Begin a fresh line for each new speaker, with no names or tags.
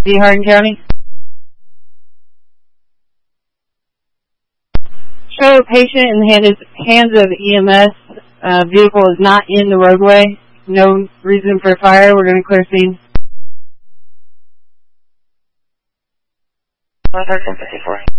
D. Hardin County. Show a patient in the hands of EMS. Vehicle is not in the roadway. No reason for fire. We're going to clear scene.
1354.